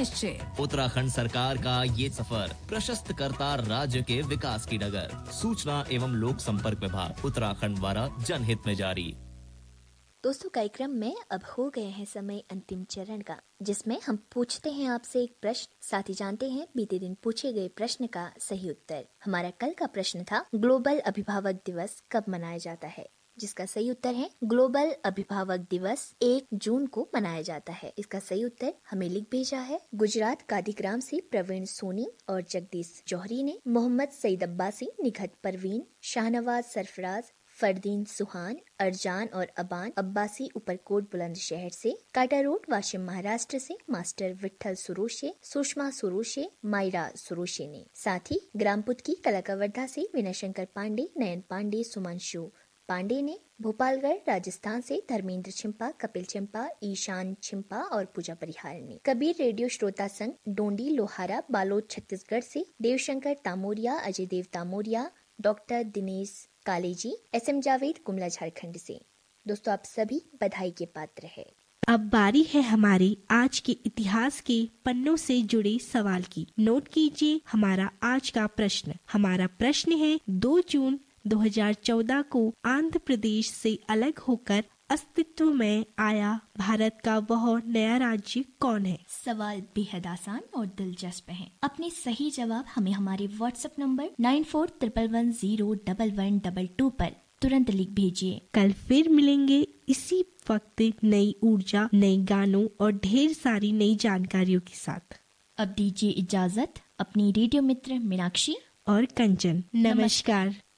निश्चित। उत्तराखंड सरकार का ये सफर प्रशस्त करता राज्य के विकास की डगर। सूचना एवं लोक संपर्क विभाग उत्तराखंड द्वारा जनहित में जारी। दोस्तों, कार्यक्रम में अब हो गए हैं समय अंतिम चरण का, जिसमें हम पूछते हैं आपसे एक प्रश्न, साथ ही जानते हैं बीते दिन पूछे गए प्रश्न का सही उत्तर। हमारा कल का प्रश्न था ग्लोबल अभिभावक दिवस कब मनाया जाता है, जिसका सही उत्तर है ग्लोबल अभिभावक दिवस 1 जून को मनाया जाता है। इसका सही उत्तर हमें लिख भेजा है गुजरात गांधीग्राम से प्रवीण सोनी और जगदीश जौहरी ने, मोहम्मद सईद अब्बासी, निघत परवीन, शाहनवाज सरफराज, फरदीन सुहान, अरजान और अबान अब्बासी उपरकोट बुलंदशहर से, काटा रोड वाशिम महाराष्ट्र से मास्टर विठल सुरोशे, सुषमा सुरोशे, मायरा सुरोशे ने। साथ ही ग्रामपुत की कलाकावर्धा से विनय शंकर पांडे, नयन पांडे, सुमांशु पांडे ने, भोपालगढ़ राजस्थान से धर्मेंद्र छिम्पा, कपिल छिम्पा, ईशान छिम्पा और पूजा परिहार ने। कबीर रेडियो श्रोता संघ डोंडी लोहारा बालोद छत्तीसगढ़ से देवशंकर तामोरिया, अजय देव तामोरिया, डॉक्टर दिनेश कालेजी, एसएम जावेद गुमला झारखंड से। दोस्तों, आप सभी बधाई के पात्र हैं। अब बारी है हमारे आज के इतिहास के पन्नों से जुड़े सवाल की। नोट कीजिए हमारा आज का प्रश्न। हमारा प्रश्न है 2 जून 2014 को आंध्र प्रदेश से अलग होकर अस्तित्व में आया भारत का वह नया राज्य कौन है? सवाल बेहद आसान और दिलचस्प है। अपने सही जवाब हमें हमारे व्हाट्सएप नंबर 9411011122 पर तुरंत लिख भेजिए। कल फिर मिलेंगे इसी वक्त नई ऊर्जा, नए गानों और ढेर सारी नई जानकारियों के साथ। अब दीजिए इजाजत अपनी रेडियो मित्र मीनाक्षी और कंचन। नमस्कार।